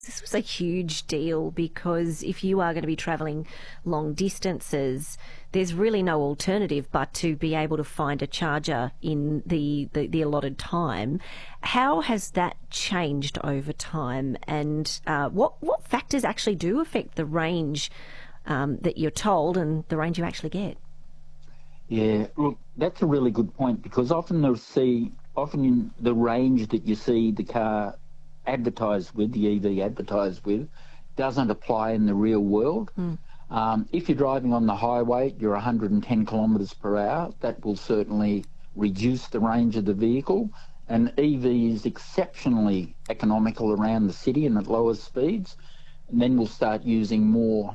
This was a huge deal because if you are going to be travelling long distances, there's really no alternative but to be able to find a charger in the allotted time. How has that changed over time, and what factors actually do affect the range that you're told and the range you actually get? Yeah, look, that's a really good point, because often in the range that you see the car advertised with, the EV advertised with, doesn't apply in the real world. If you're driving on the highway, you're 110 kilometres per hour, that will certainly reduce the range of the vehicle. And EV is exceptionally economical around the city and at lower speeds. And then we'll start using more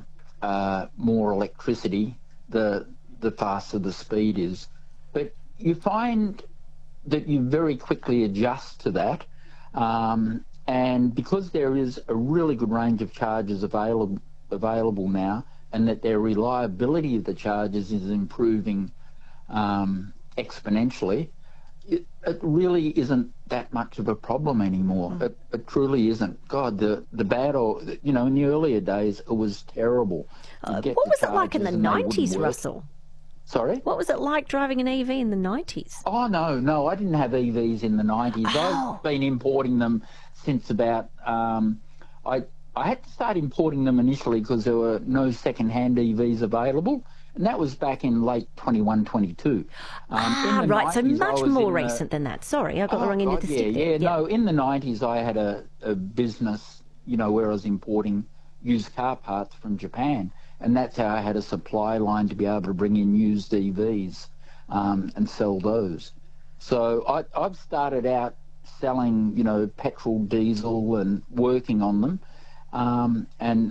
electricity the faster the speed is. But you find that you very quickly adjust to that. And because there is a really good range of chargers available now, and that their reliability of the chargers is improving exponentially, it really isn't that much of a problem anymore. It truly isn't. God, the bad old, in the earlier days, it was terrible. What was it like in the 90s, Russell? Sorry? What was it like driving an EV in the 90s? Oh, no, I didn't have EVs in the 90s. Oh. I've been importing them since about... I had to start importing them initially because there were no second-hand EVs available, and that was back in late 21, 22. Right, so much more recent than that. Sorry, I got the wrong end of the stick there. No, in the 90s I had a business, where I was importing used car parts from Japan, and that's how I had a supply line to be able to bring in used EVs and sell those. So I've started out selling, petrol, diesel, and working on them. And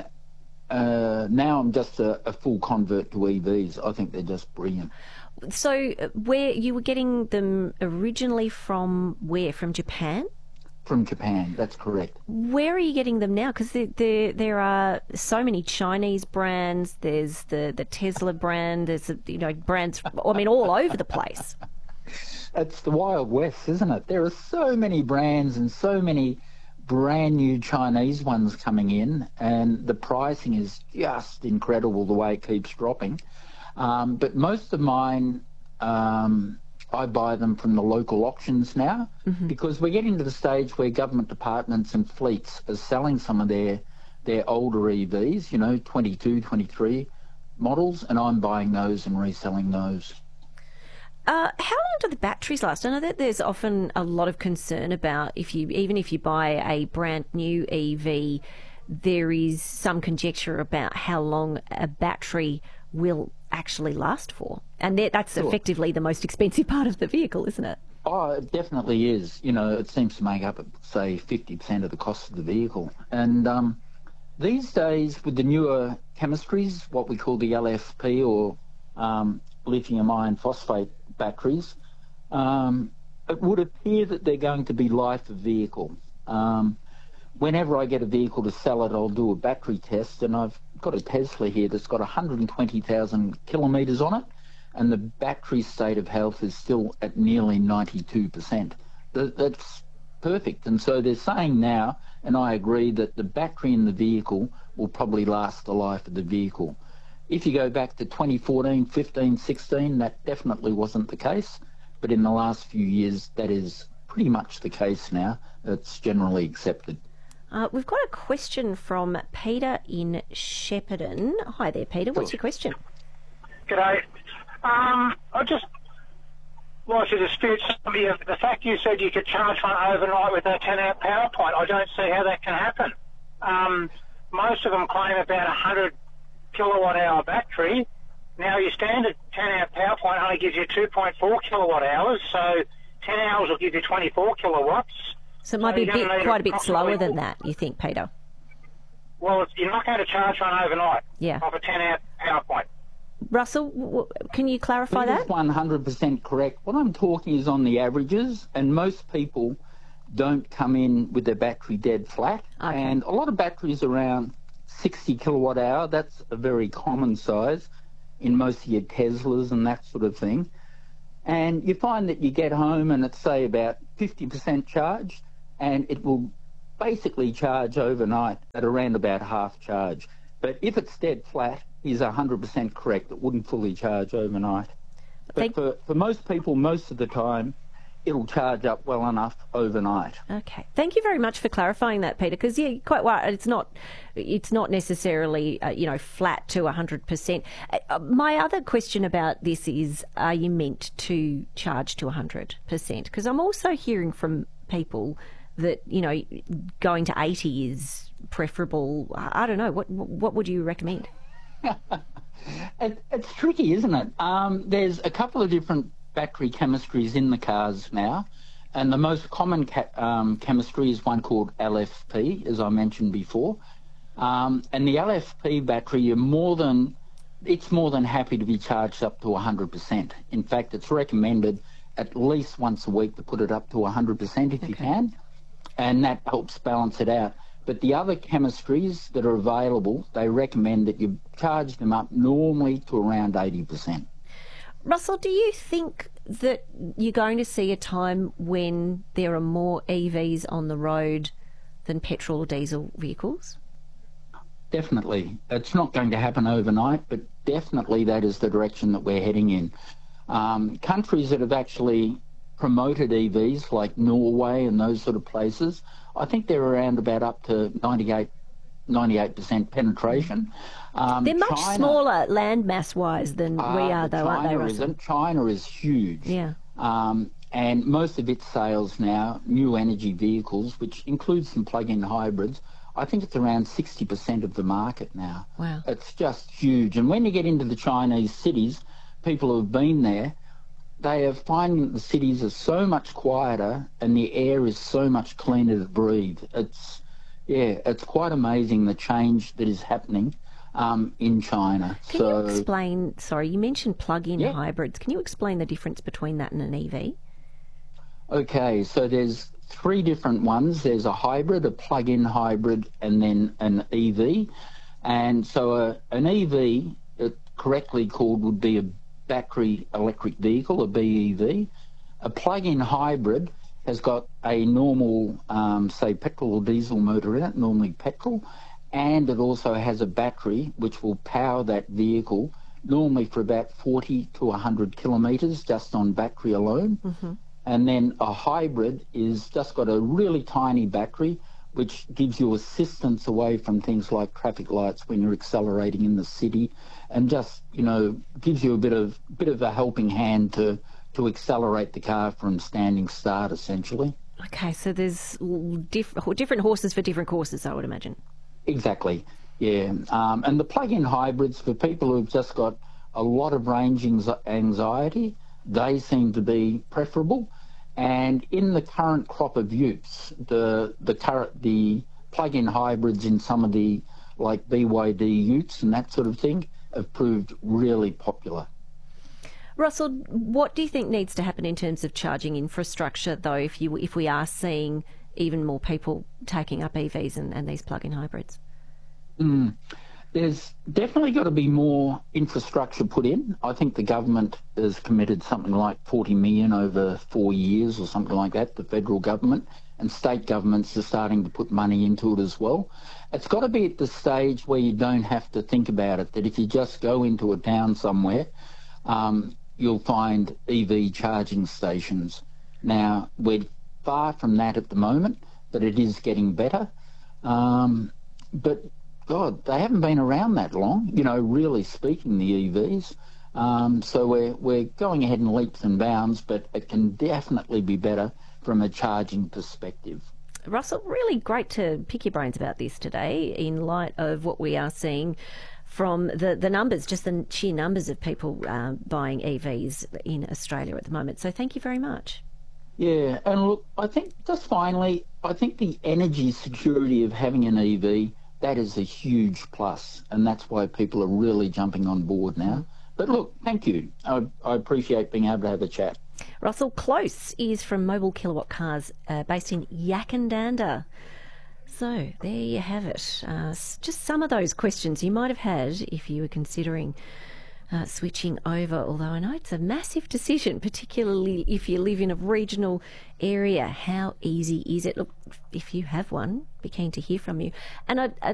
now I'm just a full convert to EVs. I think they're just brilliant. So where you were getting them originally from where? From Japan? From Japan, that's correct. Where are you getting them now? Because there are so many Chinese brands. There's the Tesla brand. There's brands. All over the place. It's the Wild West, isn't it? There are so many brands and so many brand new Chinese ones coming in, and the pricing is just incredible the way it keeps dropping. But most of mine, I buy them from the local auctions now, because we're getting to the stage where government departments and fleets are selling some of their older EVs, 22, 23 models, and I'm buying those and reselling those. How long do the batteries last? I know that there's often a lot of concern about even if you buy a brand new EV, there is some conjecture about how long a battery will actually last for. And that's Sure. effectively the most expensive part of the vehicle, isn't it? Oh, it definitely is. It seems to make up, say, 50% of the cost of the vehicle. And these days, with the newer chemistries, what we call the LFP or lithium iron phosphate batteries, it would appear that they're going to be life of vehicle. Whenever I get a vehicle to sell it, I'll do a battery test, and I've got a Tesla here that's got 120,000 kilometres on it, and the battery state of health is still at nearly 92%. That's perfect. And so they're saying now, and I agree, that the battery in the vehicle will probably last the life of the vehicle. If you go back to 2014, 15, 16, that definitely wasn't the case. But in the last few years, that is pretty much the case now. It's generally accepted. We've got a question from Peter in Shepparton. Hi there, Peter. What's your question? G'day. I just like to dispute some of the fact you said you could charge one overnight with a 10-amp power point. I don't see how that can happen. Most of them claim about 100 kilowatt-hour battery. Now your standard 10-amp power point only gives you 2.4 kilowatt-hours, so 10 hours will give you 24 kilowatts. So it might be quite a bit slower than that, you think, Peter? Well, you're not going to charge one overnight off a 10-amp power point. Russell, can you clarify that? That is 100% correct. What I'm talking is on the averages, and most people don't come in with their battery dead flat. Okay. And a lot of batteries around 60 kilowatt hour, that's a very common size in most of your Teslas and that sort of thing. And you find that you get home and it's, say, about 50% charged, and it will basically charge overnight at around about half charge. But if it's dead flat, he's 100% correct. It wouldn't fully charge overnight. But for most people, most of the time, it'll charge up well enough overnight. Okay. Thank you very much for clarifying that, Peter, because, yeah, quite right. It's not necessarily, flat to 100%. My other question about this is, are you meant to charge to 100%? Because I'm also hearing from people that, going to 80 is preferable. I don't know. What would you recommend? It's tricky, isn't it? There's a couple of different battery chemistries in the cars now, and the most common chemistry is one called LFP, as I mentioned before. And the LFP battery, it's more than happy to be charged up to 100%. In fact, it's recommended at least once a week to put it up to 100% if you can, and that helps balance it out. But the other chemistries that are available, they recommend that you charge them up normally to around 80%. Russell, do you think that you're going to see a time when there are more EVs on the road than petrol or diesel vehicles? Definitely. It's not going to happen overnight, but definitely that is the direction that we're heading in. Countries that have actually promoted EVs, like Norway and those sort of places, I think they're around about up to 98% penetration. They're much smaller land mass-wise than we are, though, aren't they, Russell? China is huge. Yeah. And most of its sales now, new energy vehicles, which includes some plug-in hybrids, I think it's around 60% of the market now. Wow. It's just huge. And when you get into the Chinese cities, people who have been there, they are finding that the cities are so much quieter and the air is so much cleaner to breathe. It's quite amazing the change that is happening in China. Can you explain, you mentioned plug-in hybrids. Can you explain the difference between that and an EV? Okay, so there's three different ones. There's a hybrid, a plug-in hybrid, and then an EV. And so an EV, correctly called, would be a battery electric vehicle, a BEV. A plug-in hybrid has got a normal, say, petrol or diesel motor in it, normally petrol, and it also has a battery which will power that vehicle, normally for about 40 to 100 kilometres just on battery alone. Mm-hmm. And then a hybrid is just got a really tiny battery which gives you assistance away from things like traffic lights when you're accelerating in the city, and just, gives you a bit of a helping hand to accelerate the car from standing start, essentially. Okay, so there's different horses for different courses, I would imagine. Exactly, yeah. And the plug-in hybrids, for people who've just got a lot of range anxiety, they seem to be preferable. And in the current crop of utes, the plug-in hybrids in some of the, like, BYD utes and that sort of thing, have proved really popular. Russell, what do you think needs to happen in terms of charging infrastructure, though, if we are seeing even more people taking up EVs and these plug-in hybrids? There's definitely got to be more infrastructure put in. I think the government has committed something like 40 million over 4 years or something like that, the federal government, and state governments are starting to put money into it as well. It's got to be at the stage where you don't have to think about it, that if you just go into a town somewhere, you'll find EV charging stations. Now, we're far from that at the moment, but it is getting better. But God, they haven't been around that long, really speaking, the EVs. So we're going ahead in leaps and bounds, but it can definitely be better from a charging perspective. Russell, really great to pick your brains about this today in light of what we are seeing from the numbers, just the sheer numbers of people buying EVs in Australia at the moment. So thank you very much. Yeah, and look, I think just finally, the energy security of having an EV, that is a huge plus, and that's why people are really jumping on board now. But look, thank you. I appreciate being able to have a chat. Russell Close is from Mobile Kilowatt Cars, based in Yackandandah. So there you have it. Just some of those questions you might have had if you were considering switching over, although I know it's a massive decision, particularly if you live in a regional area. How easy is it? Look, if you have one, be keen to hear from you. And